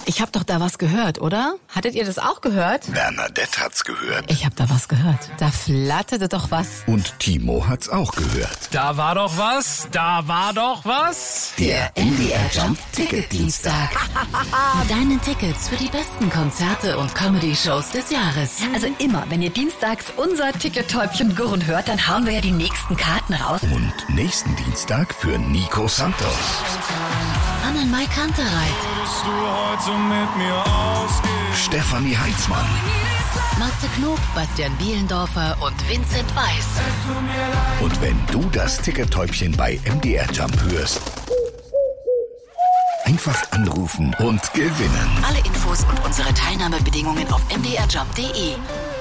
Ich hab doch da was gehört, oder? Hattet ihr das auch gehört? Bernadette hat's gehört. Ich hab da was gehört. Da flatterte doch was. Und Timo hat's auch gehört. Da war doch was. Der MDR Jump Ticket-Dienstag. Deine Tickets für die besten Konzerte und Comedy-Shows des Jahres. Also immer, wenn ihr dienstags unser Ticket-Täubchen gurren hört, dann hauen wir ja die nächsten Karten raus. Und nächsten Dienstag für Nico Santos. Annenmai Kantereit. Stefanie Heitzmann. Matze Knob, Bastian Bielendorfer und Vincent Weiss. Und wenn du das Ticket-Täubchen bei MDR Jump hörst, einfach anrufen und gewinnen. Alle Infos und unsere Teilnahmebedingungen auf mdrjump.de.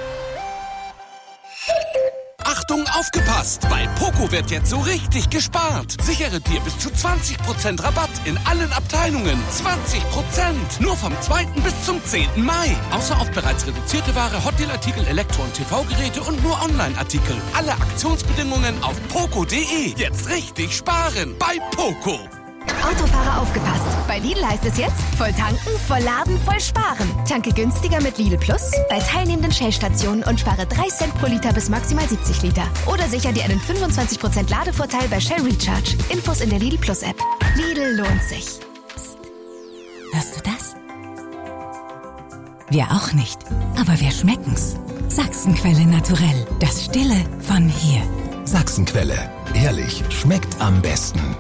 Achtung, aufgepasst! Bei Poco wird jetzt so richtig gespart. Sichere dir bis zu 20% Rabatt in allen Abteilungen. 20%! Nur vom 2. bis zum 10. Mai. Außer auf bereits reduzierte Ware, Hotdeal-Artikel, Elektro- und TV-Geräte und nur Online-Artikel. Alle Aktionsbedingungen auf poco.de. Jetzt richtig sparen bei Poco. Autofahrer aufgepasst. Bei Lidl heißt es jetzt, voll tanken, voll laden, voll sparen. Tanke günstiger mit Lidl Plus bei teilnehmenden Shell-Stationen und spare 3 Cent pro Liter bis maximal 70 Liter. Oder sicher dir einen 25% Ladevorteil bei Shell Recharge. Infos in der Lidl Plus App. Lidl lohnt sich. Psst. Hörst du das? Wir auch nicht, aber wir schmecken's. Sachsenquelle Naturell, das Stille von hier. Sachsenquelle, ehrlich, schmeckt am besten.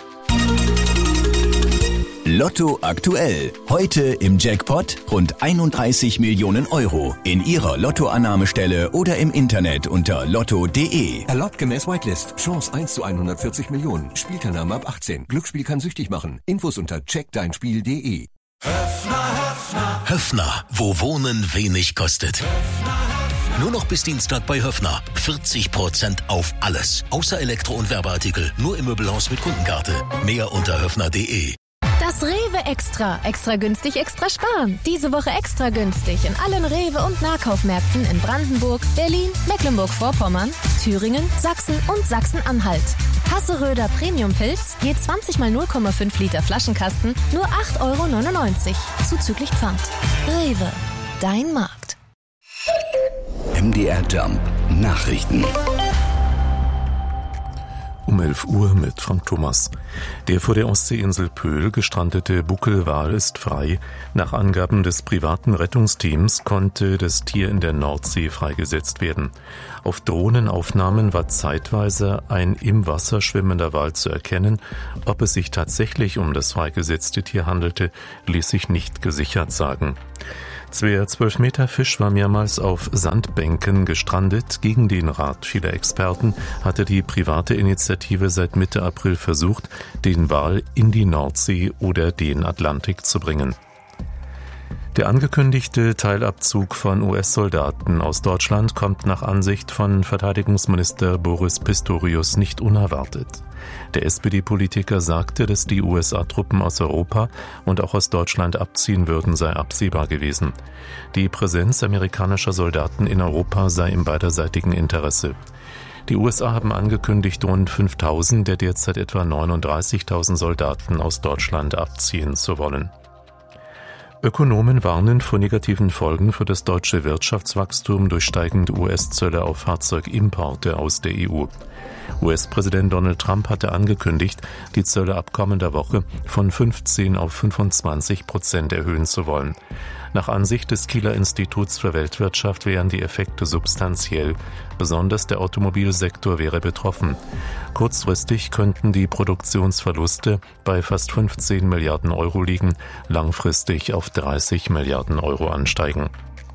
Lotto aktuell. Heute im Jackpot rund 31 Millionen Euro in Ihrer Lottoannahmestelle oder im Internet unter lotto.de. Erlaubt gemäß Whitelist. Chance 1 zu 140 Millionen. Spielteilnahme ab 18. Glücksspiel kann süchtig machen. Infos unter checkdeinspiel.de. Höffner, wo Wohnen wenig kostet. Nur noch bis Dienstag bei Höffner. 40% auf alles. Außer Elektro- und Werbeartikel. Nur im Möbelhaus mit Kundenkarte. Mehr unter höffner.de. Das Rewe Extra. Extra günstig, extra sparen. Diese Woche extra günstig in allen Rewe- und Nahkaufmärkten in Brandenburg, Berlin, Mecklenburg-Vorpommern, Thüringen, Sachsen und Sachsen-Anhalt. Hasseröder Premium-Pilz, je 20 mal 0,5 Liter Flaschenkasten, nur 8,99 €. Zuzüglich Pfand. Rewe. Dein Markt. MDR Jump Nachrichten. Um 11 Uhr mit Frank Thomas. Der vor der Ostseeinsel Pöhl gestrandete Buckelwal ist frei. Nach Angaben des privaten Rettungsteams konnte das Tier in der Nordsee freigesetzt werden. Auf Drohnenaufnahmen war zeitweise ein im Wasser schwimmender Wal zu erkennen. Ob es sich tatsächlich um das freigesetzte Tier handelte, ließ sich nicht gesichert sagen. Der 12-Meter-Fisch war mehrmals auf Sandbänken gestrandet. Gegen den Rat vieler Experten hatte die private Initiative seit Mitte April versucht, den Wal in die Nordsee oder den Atlantik zu bringen. Der angekündigte Teilabzug von US-Soldaten aus Deutschland kommt nach Ansicht von Verteidigungsminister Boris Pistorius nicht unerwartet. Der SPD-Politiker sagte, dass die USA-Truppen aus Europa und auch aus Deutschland abziehen würden, sei absehbar gewesen. Die Präsenz amerikanischer Soldaten in Europa sei im beiderseitigen Interesse. Die USA haben angekündigt, rund 5.000 der derzeit etwa 39.000 Soldaten aus Deutschland abziehen zu wollen. Ökonomen warnen vor negativen Folgen für das deutsche Wirtschaftswachstum durch steigende US-Zölle auf Fahrzeugimporte aus der EU. US-Präsident Donald Trump hatte angekündigt, die Zölle ab kommender Woche von 15 auf 25% erhöhen zu wollen. Nach Ansicht des Kieler Instituts für Weltwirtschaft wären die Effekte substanziell. Besonders der Automobilsektor wäre betroffen. Kurzfristig könnten die Produktionsverluste bei fast 15 Milliarden Euro liegen, langfristig auf 30 Milliarden Euro ansteigen.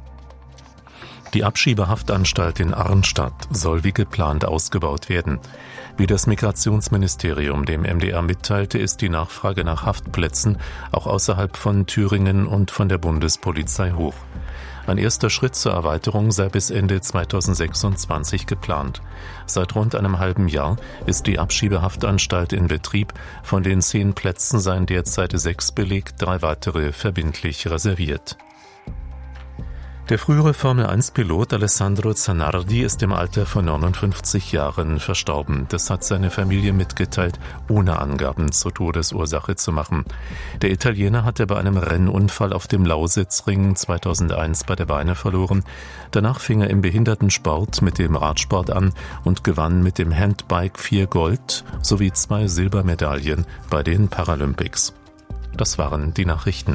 Die Abschiebehaftanstalt in Arnstadt soll wie geplant ausgebaut werden. Wie das Migrationsministerium dem MDR mitteilte, ist die Nachfrage nach Haftplätzen auch außerhalb von Thüringen und von der Bundespolizei hoch. Ein erster Schritt zur Erweiterung sei bis Ende 2026 geplant. Seit rund einem halben Jahr ist die Abschiebehaftanstalt in Betrieb. Von den 10 Plätzen seien derzeit 6 belegt, 3 weitere verbindlich reserviert. Der frühere Formel-1-Pilot Alessandro Zanardi ist im Alter von 59 Jahren verstorben. Das hat seine Familie mitgeteilt, ohne Angaben zur Todesursache zu machen. Der Italiener hatte bei einem Rennunfall auf dem Lausitzring 2001 beide Beine verloren. Danach fing er im Behindertensport mit dem Radsport an und gewann mit dem Handbike 4 Gold sowie 2 Silbermedaillen bei den Paralympics. Das waren die Nachrichten.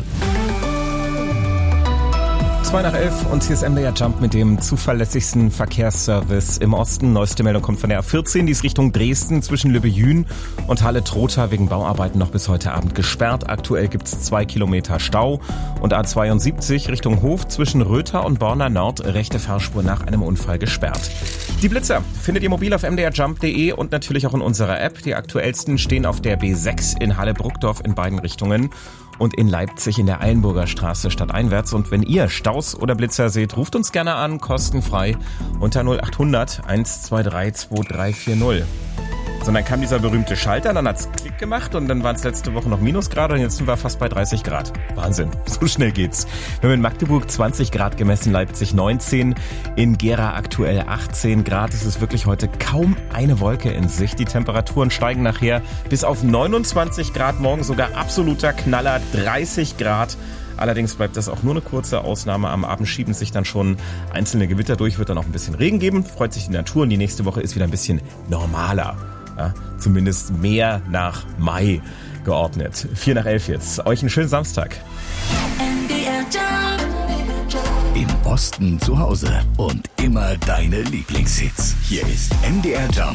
11:02 und hier ist MDR Jump mit dem zuverlässigsten Verkehrsservice im Osten. Neueste Meldung kommt von der A14, die ist Richtung Dresden zwischen Lübbejün und Halle-Trotha wegen Bauarbeiten noch bis heute Abend gesperrt. Aktuell gibt es 2 Kilometer Stau und A72 Richtung Hof zwischen Rötha und Borna Nord, rechte Fahrspur nach einem Unfall gesperrt. Die Blitzer findet ihr mobil auf mdrjump.de und natürlich auch in unserer App. Die aktuellsten stehen auf der B6 in Halle-Bruckdorf in beiden Richtungen und in Leipzig in der Eilenburger Straße stadteinwärts. Und wenn ihr Staus oder Blitzer seht, ruft uns gerne an, kostenfrei unter 0800 123 2340. So, dann kam dieser berühmte Schalter, dann hat's Klick gemacht und dann waren es letzte Woche noch Minusgrade und jetzt sind wir fast bei 30 Grad. Wahnsinn, so schnell geht's. Wir haben in Magdeburg 20 Grad gemessen, Leipzig 19, in Gera aktuell 18 Grad. Es ist wirklich heute kaum eine Wolke in Sicht. Die Temperaturen steigen nachher bis auf 29 Grad, morgen sogar absoluter Knaller, 30 Grad. Allerdings bleibt das auch nur eine kurze Ausnahme. Am Abend schieben sich dann schon einzelne Gewitter durch, wird dann auch ein bisschen Regen geben. Freut sich die Natur und die nächste Woche ist wieder ein bisschen normaler. Ja, zumindest mehr nach Mai geordnet. 11:04 jetzt. Euch einen schönen Samstag. Im Osten zu Hause und immer deine Lieblingshits. Hier ist MDR Jump